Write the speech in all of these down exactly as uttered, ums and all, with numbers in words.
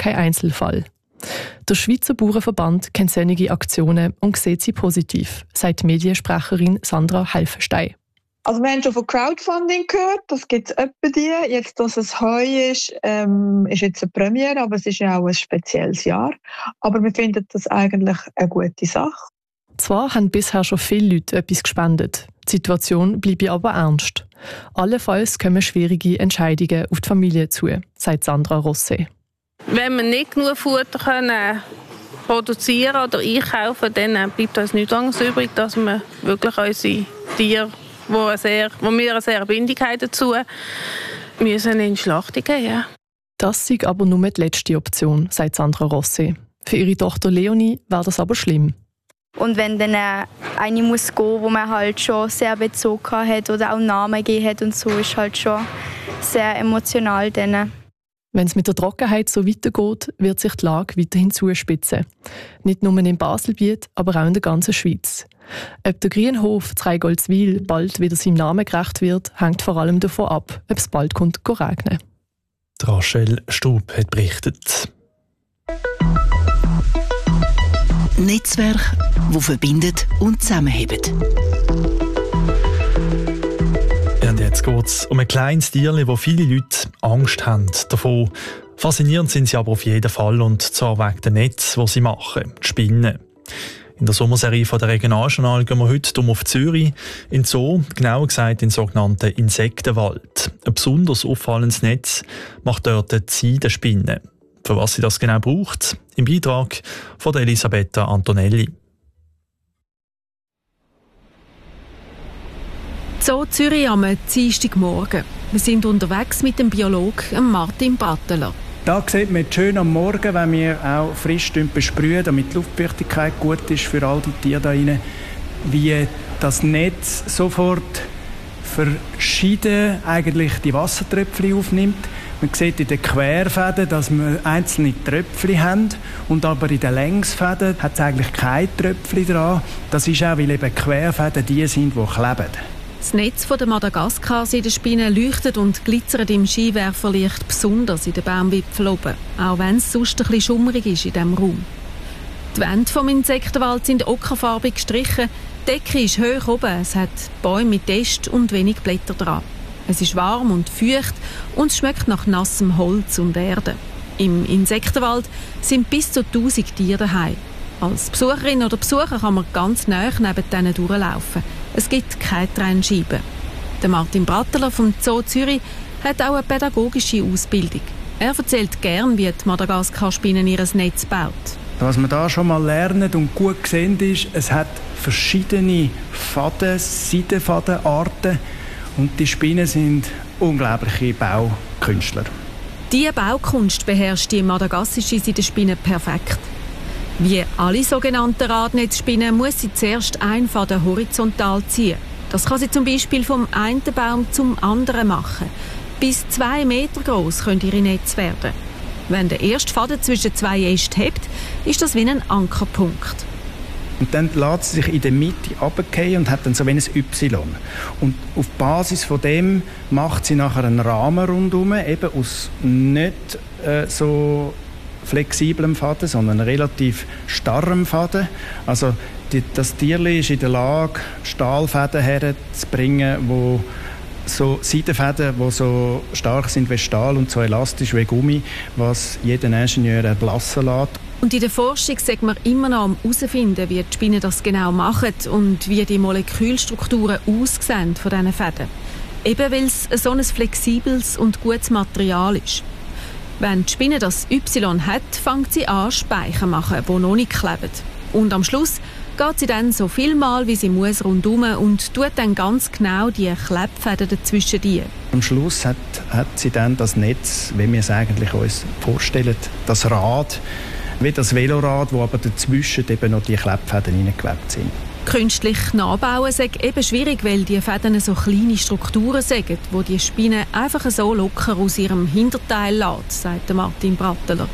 kein Einzelfall. Der Schweizer Bauernverband kennt solche Aktionen und sieht sie positiv, sagt Mediensprecherin Sandra Helfenstein. Also wir haben schon von Crowdfunding gehört, das gibt es etwa die. Jetzt, dass es heu ist, ähm, ist jetzt eine Premiere, aber es ist ja auch ein spezielles Jahr. Aber wir finden das eigentlich eine gute Sache. Zwar haben bisher schon viele Leute etwas gespendet, die Situation bleibe aber ernst. Allenfalls kommen schwierige Entscheidungen auf die Familie zu, sagt Sandra Rosset. Wenn wir nicht genug Futter können produzieren oder einkaufen, dann bleibt uns nichts anderes übrig, dass wir wirklich unsere Tiere, wo, eine sehr, wo wir eine sehr Bindung haben dazu, müssen in die Schlachtung gehen. Ja. Das sei aber nur die letzte Option, sagt Sandra Rosset. Für ihre Tochter Leonie wäre das aber schlimm. Und wenn dann eine muss gehen, wo man halt schon sehr bezogen hat oder auch Namen gegeben hat und so, ist halt schon sehr emotional dann. Wenn es mit der Trockenheit so weitergeht, wird sich die Lage weiterhin zuspitzen. Nicht nur in Baselbiet, aber auch in der ganzen Schweiz. Ob der Grünhof Reigoldswil bald wieder seinem Namen gerecht wird, hängt vor allem davon ab, ob es bald kommt regnen. Rachel Stub hat berichtet. Netzwerk, das verbindet und zusammenhält. Und jetzt geht es um ein kleines Tierchen, wo viele Leute Angst haben davon. Faszinierend sind sie aber auf jeden Fall, und zwar wegen dem Netz, das sie machen, die Spinnen. In der Sommerserie von der Regionaljournal gehen wir heute um auf Zürich, in den Zoo, genauer gesagt in den sogenannten Insektenwald. Ein besonders auffallendes Netz macht dort die Seidenspinne. Für was sie das genau braucht, im Beitrag von Elisabetta Antonelli. Zoo Zürich am Dienstagmorgen. Wir sind unterwegs mit dem Biologen Martin Bratteler. Da sieht man schön am Morgen, wenn wir auch frisch besprühen, damit die Luftfeuchtigkeit gut ist für all die Tiere da rein, wie das Netz sofort verschieden eigentlich die Wassertröpfchen aufnimmt. Man sieht in den Querfäden, dass wir einzelne Tröpfchen haben, und aber in den Längsfäden hat es eigentlich keine Tröpfchen dran. Das ist auch, weil eben Querfäden die sind, die kleben. Das Netz der Madagaskar-Seidenspinne leuchtet und glitzert im Scheinwerferlicht besonders in den Baumwipfeln oben, auch wenn es sonst ein bisschen schummrig ist in diesem Raum. Die Wände vom Insektenwald sind ockerfarbig gestrichen, die Decke ist hoch oben, es hat Bäume mit Ästen und wenig Blätter dran. Es ist warm und feucht und es schmeckt nach nassem Holz und Erde. Im Insektenwald sind bis zu tausend Tiere daheim. Als Besucherin oder Besucher kann man ganz nahe neben denen durchlaufen. Es gibt keine Trennscheiben. Der Martin Bratteler vom Zoo Zürich hat auch eine pädagogische Ausbildung. Er erzählt gern, wie die Madagaskar-Spinne ihr Netz baut. Was man da schon mal lernt und gut sehen ist, es hat verschiedene Faden, Seidenfadenarten, und die Spinnen sind unglaubliche Baukünstler. Diese Baukunst beherrscht die madagassische Seidenspinne perfekt. Wie alle sogenannten Radnetzspinnen muss sie zuerst einen Faden horizontal ziehen. Das kann sie zum Beispiel vom einen Baum zum anderen machen. Bis zwei Meter groß können ihre Netze werden. Wenn der erste Faden zwischen zwei Ästen hebt, ist das wie ein Ankerpunkt. Und dann lässt sie sich in der Mitte runterfallen und hat dann so wie ein Y. Und auf Basis von dem macht sie nachher einen Rahmen rundherum, eben aus nicht äh, so flexiblem Faden, sondern relativ starrem Faden. Also die, das Tierli ist in der Lage, Stahlfäden herzubringen, wo so Seidenfäden, die so stark sind wie Stahl und so elastisch wie Gummi, was jeden Ingenieur erblassen lässt. Und in der Forschung sagt man immer noch am herausfinden, wie die Spinnen das genau machen und wie die Molekülstrukturen aussehen von diesen Fäden. Eben weil es so ein flexibles und gutes Material ist. Wenn die Spinne das Y hat, fängt sie an, Speichen zu machen, die noch nicht kleben. Und am Schluss geht sie dann so viel Mal, wie sie muss, rundherum und tut dann ganz genau die Klebfäden dazwischen die. Am Schluss hat, hat sie dann das Netz, wie wir es eigentlich uns vorstellen, das Rad, wie das Velorad, wo aber dazwischen eben noch die Klebfäden hineingewebt sind. Künstlich nachbauen sei eben schwierig, weil die Fäden so kleine Strukturen sind, wo die Spinne einfach so locker aus ihrem Hinterteil lässt, sagt Martin Bratteler.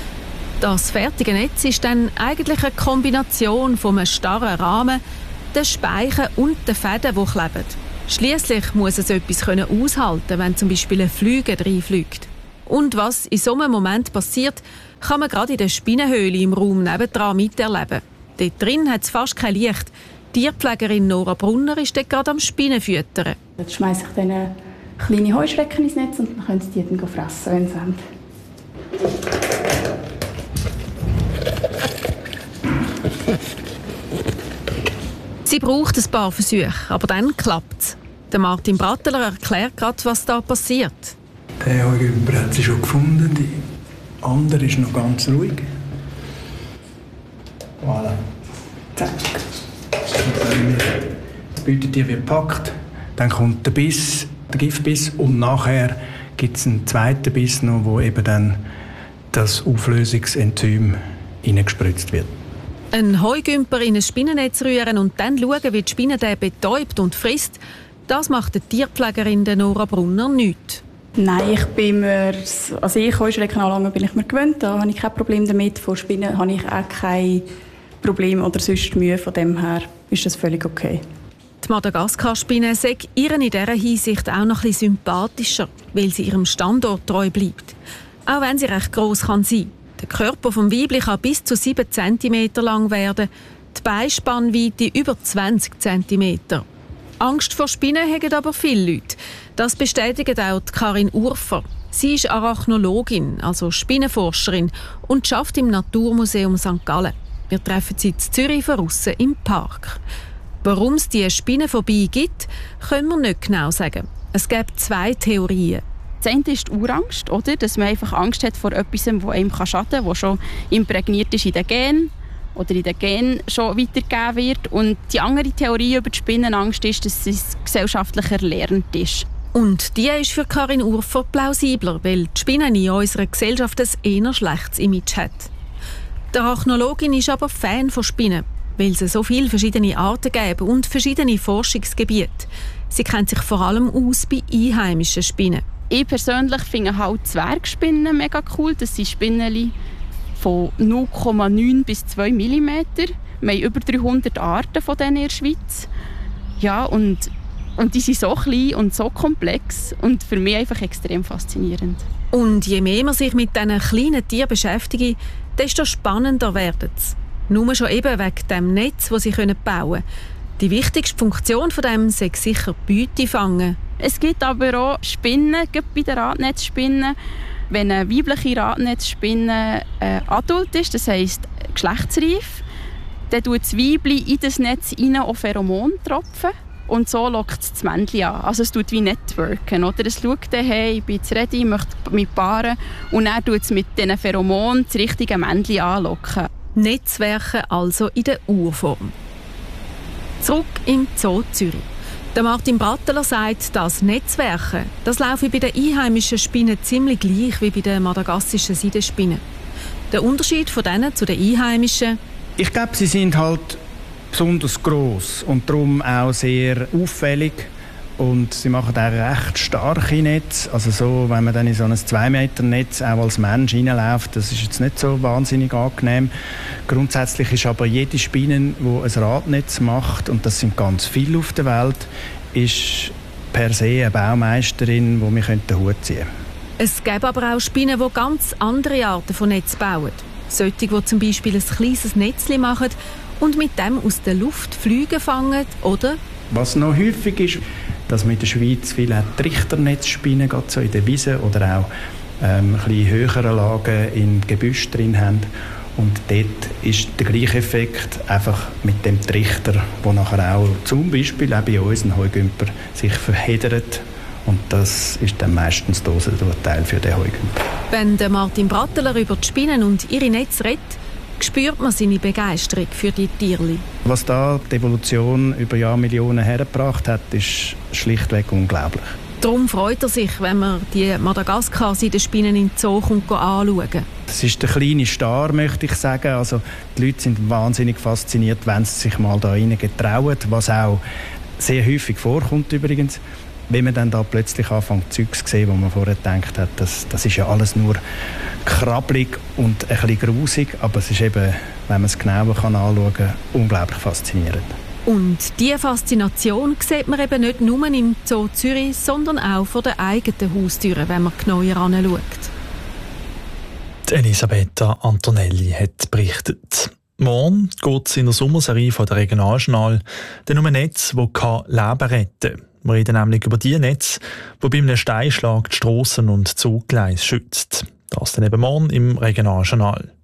Das fertige Netz ist dann eigentlich eine Kombination von einem starren Rahmen, den Speichen und den Fäden, die kleben. Schliesslich muss es etwas aushalten, wenn zum Beispiel ein Flüge reinfliegt. Und was in so einem Moment passiert, kann man gerade in der Spinnenhöhle im Raum nebendran miterleben. Dort drin hat es fast kein Licht. Die Tierpflegerin Nora Brunner ist dort gerade am Spinnen füttern. Jetzt schmeiße ich dann kleine Heuschrecken ins Netz und dann können sie die dann fressen, wenn sie haben. Sie braucht ein paar Versuche, aber dann klappt es. Der Martin Bratteler erklärt gerade, was da passiert. Der Heugümper hat sie schon gefunden, die andere ist noch ganz ruhig. Voilà. Zack. Das Beutetier wird gepackt, dann kommt der Biss, der Giftbiss und nachher gibt es einen zweiten Biss noch, wo eben dann das Auflösungsenzym hineingespritzt wird. Ein Heugümper in ein Spinnennetz rühren und dann schauen, wie die Spinne den betäubt und frisst, das macht die Tierpflegerin Nora Brunner nicht. Nein, ich bin mir, also ich Heuschrecken anlangen bin ich mir gewöhnt, da habe ich kein Problem damit. Von Spinnen habe ich auch kein Problem oder sonst Mühe, von dem her ist das völlig okay. Die Madagaskar-Spinne sei ihr in dieser Hinsicht auch noch ein bisschen sympathischer, weil sie ihrem Standort treu bleibt. Auch wenn sie recht gross kann sein. Der Körper des Weibchen kann bis zu sieben Zentimeter lang werden, die Beinspannweite über zwanzig Zentimeter. Angst vor Spinnen haben aber viele Leute. Das bestätigt auch Karin Urfer. Sie ist Arachnologin, also Spinnenforscherin, und arbeitet im Naturmuseum Sankt Gallen. Wir treffen sie in Zürich draussen im Park. Warum es diese Spinnenphobie gibt, können wir nicht genau sagen. Es gibt zwei Theorien. Das eine ist die Urangst, oder? Dass man einfach Angst hat vor etwas, das einem schaden kann, das schon imprägniert ist in den Genen oder in den Genen schon weitergegeben wird. Und die andere Theorie über die Spinnenangst ist, dass es gesellschaftlich erlernt ist. Und die ist für Karin Urfer plausibler, weil die Spinne in unserer Gesellschaft ein eher schlechtes Image hat. Die Arachnologin ist aber Fan von Spinnen, weil es so viele verschiedene Arten geben und verschiedene Forschungsgebiete. Sie kennt sich vor allem aus bei einheimischen Spinnen. Ich persönlich finde halt Zwergspinnen mega cool. Das sind Spinnen von null Komma neun bis zwei Millimeter. Wir haben über dreihundert Arten von denen in der Schweiz. Ja, und, und die sind so klein und so komplex und für mich einfach extrem faszinierend. Und je mehr man sich mit diesen kleinen Tieren beschäftigt, desto spannender werden sie. Nur schon eben wegen dem Netz, das sie bauen können. Die wichtigste Funktion von dem ist sicher Beute fangen. Es gibt aber auch Spinnen, gerade bei den Radnetzspinnen. Wenn eine weibliche Radnetzspinne äh, adult ist, das heisst geschlechtsreif, dann tut das Weibchen in das Netz rein auch Pheromon tropfen und so lockt es das Männchen an. Also es tut wie networken, oder? Es schaut dann, hey, ich bin jetzt ready, ich möchte mich paaren und dann tut es mit diesen Pheromonen das richtige Männchen anlocken. Netzwerke also in der Urform. Zurück im Zoo Zürich. Der Martin Bratteler sagt, das Netzwerken, das laufe bei den einheimischen Spinnen ziemlich gleich wie bei den madagassischen Seidenspinnen. Der Unterschied von denen zu den einheimischen? Ich glaube, sie sind halt besonders gross und darum auch sehr auffällig. Und sie machen auch recht starke Netze. Also so, wenn man dann in so ein zwei Meter Netz auch als Mensch reinläuft, das ist jetzt nicht so wahnsinnig angenehm. Grundsätzlich ist aber jede Spinne, die ein Radnetz macht, und das sind ganz viele auf der Welt, ist per se eine Baumeisterin, die wir den Hut ziehen können. Es gibt aber auch Spinnen, die ganz andere Arten von Netz bauen. Solche, die zum Beispiel ein kleines Netzchen machen und mit dem aus der Luft Flüge fangen, oder? Was noch häufig ist, dass wir in der Schweiz viele Trichternetzspinnen gerade so in der Wiese oder auch ähm, ein bisschen höhere Lagen im Gebüsch drin haben. Und dort ist der gleiche Effekt, einfach mit dem Trichter, der nachher auch zum Beispiel auch bei uns, ein Heugümper, sich verheddert. Und das ist dann meistens der Dosenurteil für den Heugümper. Wenn der Martin Bratteler über die Spinnen und ihre Netze redet, spürt man seine Begeisterung für die Tierli. Was da die Evolution über Jahrmillionen hergebracht hat, ist schlichtweg unglaublich. Darum freut er sich, wenn man die Madagaskar-Seidenspinnen in den Zoo kommt, anschauen. Das ist der kleine Star, möchte ich sagen. Also, die Leute sind wahnsinnig fasziniert, wenn sie sich mal da rein getrauen, was auch sehr häufig vorkommt übrigens. Wenn man dann da plötzlich anfängt, Zeugs zu sehen, wo man vorher gedacht hat, das, das ist ja alles nur krabbelig und ein bisschen grusig, aber es ist eben, wenn man es genauer anschauen kann, unglaublich faszinierend. Und diese Faszination sieht man eben nicht nur im Zoo Zürich, sondern auch vor den eigenen Haustüren, wenn man genauer anschaut. Elisabetta Antonelli hat berichtet. Morgen geht es in der Sommerserie von der Regionaljournal dann um ein Netz, das Leben retten kann. Wir reden nämlich über die Netze, die bei einem Steinschlag die Strassen und Zuggleise schützt. Das dann eben morgen im Regionaljournal.